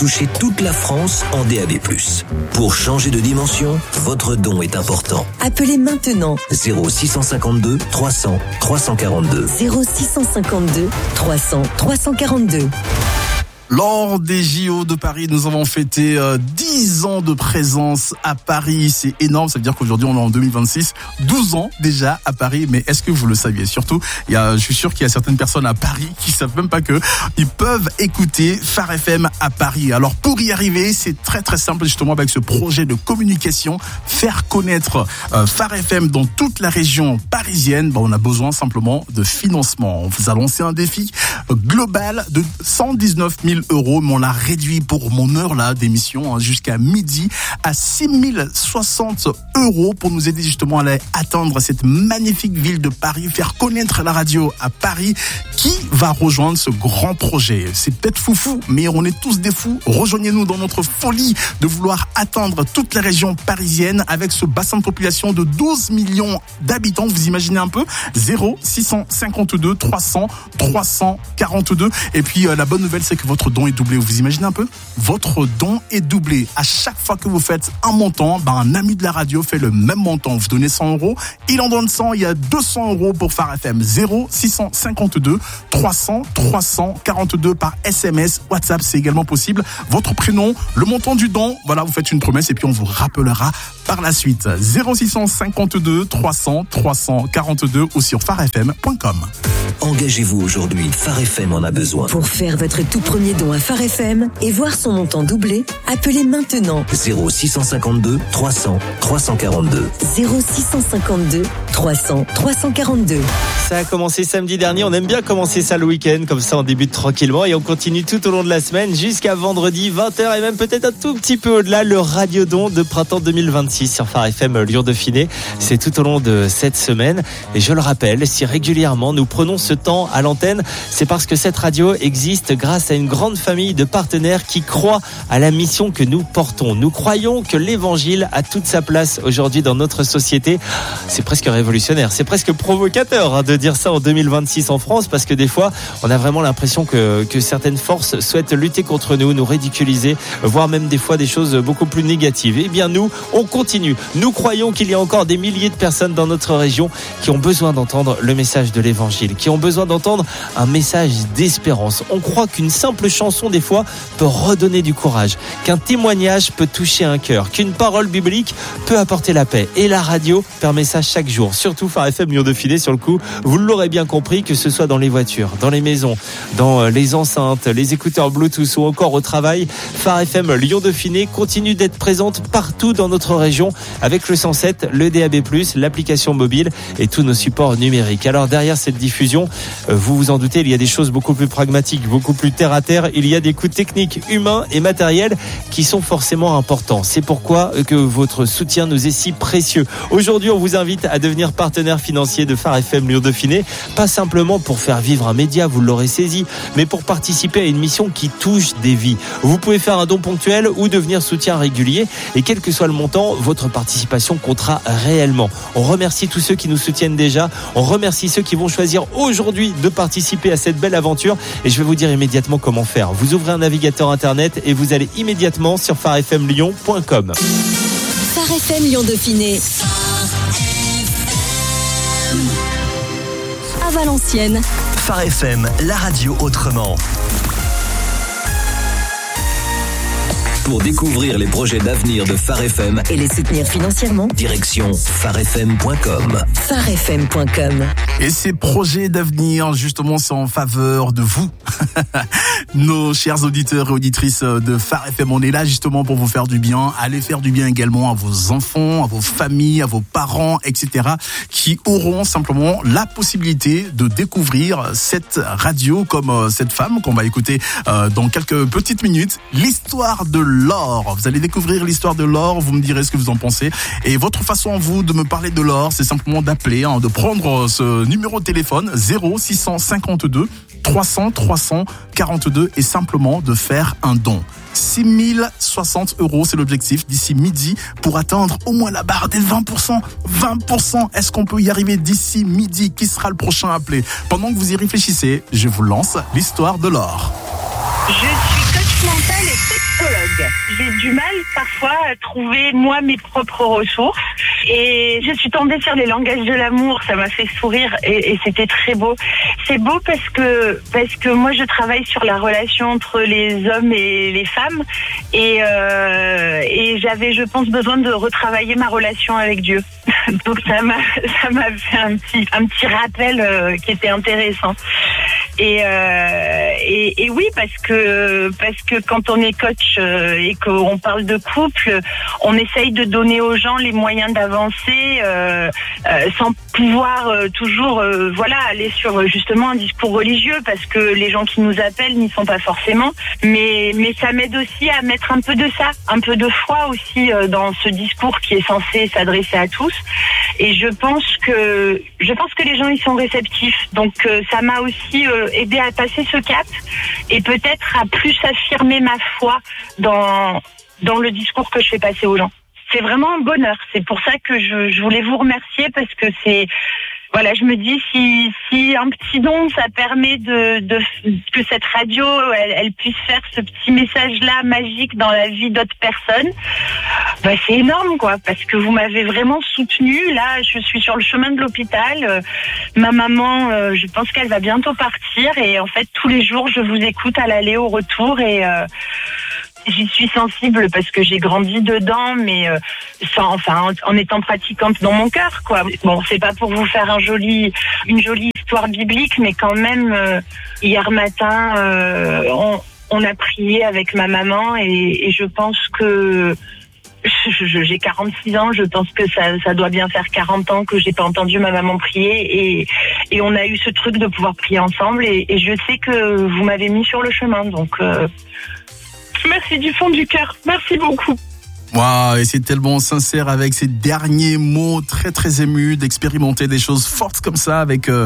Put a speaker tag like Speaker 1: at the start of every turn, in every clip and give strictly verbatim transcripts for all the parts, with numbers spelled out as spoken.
Speaker 1: toucher toute la France en D A B plus. Pour changer de dimension, votre don est important.
Speaker 2: Appelez maintenant
Speaker 1: zéro six cent cinquante-deux trois cents trois cent quarante-deux.
Speaker 2: zéro six cent cinquante-deux trois cents trois cent quarante-deux.
Speaker 3: Lors des J O de Paris, nous avons fêté euh, dix ans de présence à Paris. C'est énorme, ça veut dire qu'aujourd'hui on est en deux mille vingt-six, douze ans déjà à Paris. Mais est-ce que vous le saviez? Surtout, il y a, je suis sûr qu'il y a certaines personnes à Paris qui savent même pas que ils peuvent écouter Phare F M à Paris. Alors pour y arriver, c'est très très simple justement avec ce projet de communication, faire connaître euh, Phare F M dans toute la région parisienne. Bon, on a besoin simplement de financement. On vous a lancé un défi global de cent dix-neuf mille euros, mais on l'a réduit pour mon heure là d'émission hein, jusqu'à midi à six mille soixante euros pour nous aider justement à aller atteindre cette magnifique ville de Paris, faire connaître la radio à Paris. Qui va rejoindre ce grand projet? C'est peut-être foufou, mais on est tous des fous. Rejoignez-nous dans notre folie de vouloir atteindre toute la région parisienne avec ce bassin de population de douze millions d'habitants. Vous imaginez un peu? zéro six cent cinquante-deux trois cents trois cent quarante-deux. Et puis euh, la bonne nouvelle, c'est que votre don est doublé. Vous imaginez un peu? Votre don est doublé. À chaque fois que vous faites un montant, ben, un ami de la radio fait le même montant. Vous donnez cent euros, il en donne cent, il y a deux cents euros pour Phare F M. zéro six cent cinquante-deux trois cents trois cent quarante-deux par S M S, WhatsApp, c'est également possible. Votre prénom, le montant du don, voilà, vous faites une promesse et puis on vous rappellera par la suite. zéro six cent cinquante-deux trois cents trois cent quarante-deux ou sur phare f m point com.
Speaker 1: Engagez-vous aujourd'hui, Phare F M en a besoin.
Speaker 2: Pour faire votre tout premier don à Phare F M et voir son montant doublé, appelez maintenant
Speaker 1: zéro six cent cinquante-deux trois cents trois cent quarante-deux.
Speaker 2: zéro six cent cinquante-deux trois cents trois cent quarante-deux.
Speaker 4: Ça a commencé samedi dernier, on aime bien commencer ça le week-end, comme ça on débute tranquillement et on continue tout au long de la semaine jusqu'à vendredi vingt heures et même peut-être un tout petit peu au-delà, le Radiodon de printemps deux mille vingt-six sur Phare F M Lyon-Dauphiné. C'est tout au long de cette semaine et je le rappelle, si régulièrement nous prenons ce temps à l'antenne, c'est parce que cette radio existe grâce à une grande famille de partenaires qui croient à la mission que nous portons. Nous croyons que l'évangile a toute sa place aujourd'hui dans notre société. C'est presque révolutionnaire, c'est presque provocateur hein, de dire ça en deux mille vingt-six en France, parce que des fois on a vraiment l'impression que, que certaines forces souhaitent lutter contre nous, nous ridiculiser, voire même des fois des choses beaucoup plus négatives. Eh bien nous, on continue. Nous croyons qu'il y a encore des milliers de personnes dans notre région qui ont besoin d'entendre le message de l'évangile, qui ont besoin d'entendre un message d'espérance. On croit qu'une simple chanson des fois peut redonner du courage, qu'un témoignage peut toucher un cœur, qu'une parole biblique peut apporter la paix. Et la radio permet ça chaque jour. Surtout Phare F M Lyon-Dauphiné sur le coup, vous l'aurez bien compris, que ce soit dans les voitures, dans les maisons, dans les enceintes, les écouteurs Bluetooth ou encore au travail, Phare F M Lyon-Dauphiné continue d'être présente partout dans notre région avec le cent sept, le D A B plus, l'application mobile et tous nos supports numériques. Alors derrière cette diffusion, vous vous en doutez, il y a des choses beaucoup plus pragmatiques, beaucoup plus terre à terre. Il y a des coûts techniques, humains et matériels qui sont forcément importants. C'est pourquoi que votre soutien nous est si précieux. Aujourd'hui, on vous invite à devenir partenaire financier de Phare F M Lyon-Dauphiné, pas simplement pour faire vivre un média, vous l'aurez saisi, mais pour participer à une mission qui touche des vies. Vous pouvez faire un don ponctuel ou devenir soutien régulier et quel que soit le montant, votre participation comptera réellement. On remercie tous ceux qui nous soutiennent déjà, on remercie ceux qui vont choisir aujourd'hui de participer à cette belle aventure et je vais vous dire immédiatement comment faire. Vous ouvrez un navigateur internet et vous allez immédiatement sur phare f m lyon point com.
Speaker 2: Phare F M Lyon-Dauphiné. À Valenciennes.
Speaker 1: Phare F M, la radio autrement. Pour découvrir les projets d'avenir de Phare F M
Speaker 2: et les soutenir financièrement,
Speaker 1: direction phare f m point com.
Speaker 2: phare f m point com.
Speaker 3: Et ces projets d'avenir, justement, c'est en faveur de vous, nos chers auditeurs et auditrices de Phare F M. On est là justement pour vous faire du bien. Allez faire du bien également à vos enfants, à vos familles, à vos parents, et cetera, qui auront simplement la possibilité de découvrir cette radio comme cette femme qu'on va écouter dans quelques petites minutes. L'histoire de l'or. Vous allez découvrir l'histoire de l'or, vous me direz ce que vous en pensez. Et votre façon, vous, de me parler de l'or, c'est simplement d'appeler, hein, de prendre ce numéro de téléphone zéro six cent cinquante-deux trois cents trois cent quarante-deux et simplement de faire un don. six mille soixante euros, c'est l'objectif d'ici midi pour atteindre au moins la barre des vingt pour cent. vingt pour cent, est-ce qu'on peut y arriver d'ici midi? Qui sera le prochain à appeler? Pendant que vous y réfléchissez, je vous lance l'histoire de l'or.
Speaker 5: Je suis coach mental et j'ai du mal parfois à trouver moi mes propres ressources et je suis tombée sur les langages de l'amour, ça m'a fait sourire et, et c'était très beau. C'est beau parce que parce que moi je travaille sur la relation entre les hommes et les femmes et euh, et j'avais je pense besoin de retravailler ma relation avec Dieu. Donc ça m'a ça m'a fait un petit un petit rappel euh, qui était intéressant. Et, euh, et et oui parce que parce que quand on est coach euh, et qu'on parle de couple, on essaye de donner aux gens les moyens d'avancer euh, euh, sans pouvoir euh, toujours euh, voilà aller sur justement un discours religieux parce que les gens qui nous appellent n'y sont pas forcément. Mais mais ça m'aide aussi à mettre un peu de ça, un peu de foi aussi euh, dans ce discours qui est censé s'adresser à tous. Et je pense que je pense que les gens ils sont réceptifs. Donc euh, ça m'a aussi euh, aidé à passer ce cap et peut-être à plus affirmer ma foi dans dans le discours que je fais passer aux gens. C'est vraiment un bonheur. C'est pour ça que je, je voulais vous remercier parce que c'est voilà, je me dis si si un petit don ça permet de de que cette radio elle, elle puisse faire ce petit message là magique dans la vie d'autres personnes. Bah c'est énorme quoi parce que vous m'avez vraiment soutenue. Là, je suis sur le chemin de l'hôpital. Euh, ma maman, euh, je pense qu'elle va bientôt partir et en fait tous les jours je vous écoute à l'aller au retour et euh, j'y suis sensible parce que j'ai grandi dedans, mais euh, sans, enfin, en, en étant pratiquante dans mon cœur, quoi. Bon, c'est pas pour vous faire un joli, une jolie histoire biblique, mais quand même, euh, hier matin, euh, on, on a prié avec ma maman et, et je pense que je, je, j'ai quarante-six ans, je pense que ça, ça doit bien faire quarante ans que j'ai pas entendu ma maman prier et, et on a eu ce truc de pouvoir prier ensemble et, et je sais que vous m'avez mis sur le chemin, donc. Euh, Merci du fond du cœur. Merci beaucoup.
Speaker 3: Waouh, et c'est tellement sincère avec ces derniers mots très très émus d'expérimenter des choses fortes comme ça avec euh,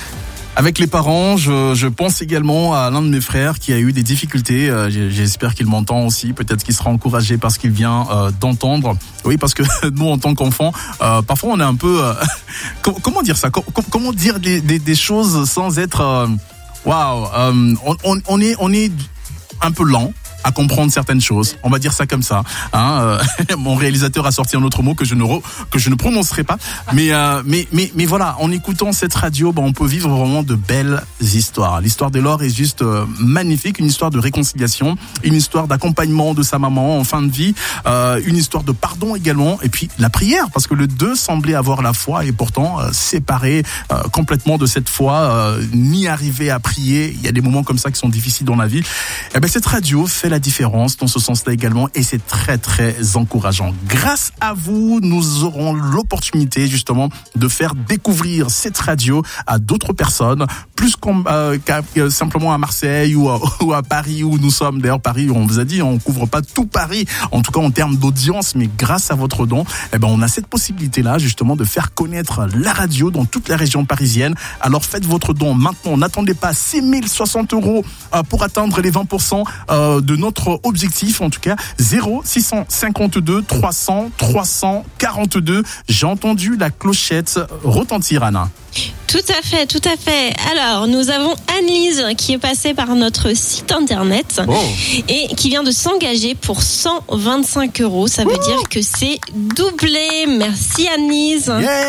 Speaker 3: avec les parents. Je, je pense également à l'un de mes frères qui a eu des difficultés. Euh, j'espère qu'il m'entend aussi. Peut-être qu'il sera encouragé par ce qu'il vient euh, d'entendre. Oui, parce que nous en tant qu'enfants, euh, parfois on est un peu euh, comment dire ça Comment dire des, des, des choses sans être euh, waouh. Euh, on, on, on est on est un peu lent à comprendre certaines choses, on va dire ça comme ça. Hein, euh, mon réalisateur a sorti un autre mot que je ne re, que je ne prononcerai pas. Mais euh, mais mais mais voilà, en écoutant cette radio, bah, on peut vivre vraiment de belles histoires. L'histoire de Laure est juste euh, magnifique, une histoire de réconciliation, une histoire d'accompagnement de sa maman en fin de vie, euh, une histoire de pardon également, et puis la prière, parce que les deux semblaient avoir la foi et pourtant euh, séparés euh, complètement de cette foi, euh, ni arriver à prier. Il y a des moments comme ça qui sont difficiles dans la vie. Et ben cette radio fait la différence dans ce sens-là également et c'est très très encourageant. Grâce à vous, nous aurons l'opportunité justement de faire découvrir cette radio à d'autres personnes, plus euh, qu'à euh, simplement à Marseille ou à, ou à Paris où nous sommes. D'ailleurs Paris, on vous a dit, on couvre pas tout Paris, en tout cas en termes d'audience, mais grâce à votre don, eh ben on a cette possibilité-là justement de faire connaître la radio dans toute la région parisienne. Alors faites votre don maintenant, n'attendez pas six mille soixante euros euh, pour atteindre les vingt pour cent euh, de notre objectif, en tout cas zéro six cinquante-deux trois cents trois cent quarante-deux. J'ai entendu la clochette retentir, Anna.
Speaker 6: Tout à fait, tout à fait. Alors, nous avons Anne-Lise qui est passée par notre site internet oh. et qui vient de s'engager pour cent vingt-cinq euros. Ça veut oh. dire que c'est doublé. Merci Anne-Lise.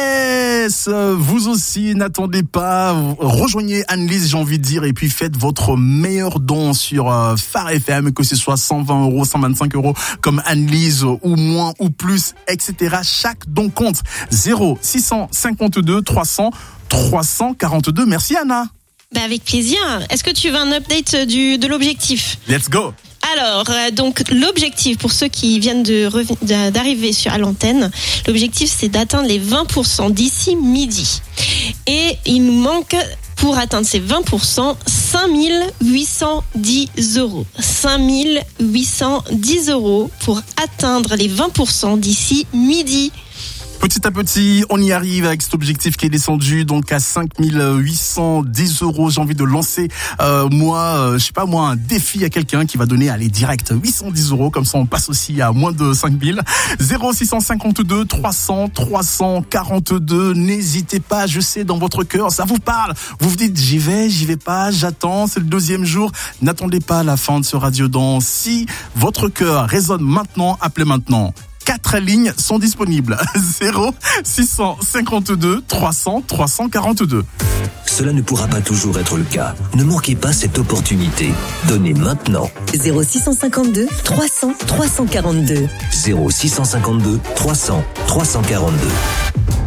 Speaker 3: Yes, vous aussi, n'attendez pas. Rejoignez Anne-Lise, j'ai envie de dire, et puis faites votre meilleur don sur euh, Phare F M, que ce soit cent vingt euros, cent vingt-cinq euros, comme Anne-Lise, ou moins, ou plus, et cetera. Chaque don compte. zéro six cinquante-deux trois cents trois cent quarante-deux. Merci Anna.
Speaker 6: Bah avec plaisir. Est-ce que tu veux un update du, de l'objectif ?
Speaker 3: Let's go.
Speaker 6: Alors, euh, donc l'objectif pour ceux qui viennent de rev- d'arriver sur à l'antenne, l'objectif c'est d'atteindre les vingt pour cent d'ici midi. Et il nous manque pour atteindre ces vingt pour cent cinq mille huit cent dix euros. cinq mille huit cent dix euros pour atteindre les vingt pour cent d'ici midi.
Speaker 3: Petit à petit, on y arrive avec cet objectif qui est descendu donc à cinq mille huit cent dix euros. J'ai envie de lancer, euh, moi, euh, je sais pas moi, un défi à quelqu'un qui va donner, allez, direct huit cent dix euros. Comme ça, on passe aussi à moins de cinq mille. zéro six cent cinquante-deux trois cents trois cent quarante-deux. N'hésitez pas, je sais, dans votre cœur, ça vous parle. Vous vous dites, j'y vais, j'y vais pas, j'attends, c'est le deuxième jour. N'attendez pas la fin de ce Radiodon. Si votre cœur résonne maintenant, appelez maintenant. Quatre lignes sont disponibles. zéro six cent cinquante-deux trois cents trois cent quarante-deux.
Speaker 1: Cela ne pourra pas toujours être le cas. Ne manquez pas cette opportunité. Donnez maintenant.
Speaker 2: zéro six cent cinquante-deux trois cents trois cent quarante-deux.
Speaker 1: zéro six cent cinquante-deux trois cents trois cent quarante-deux.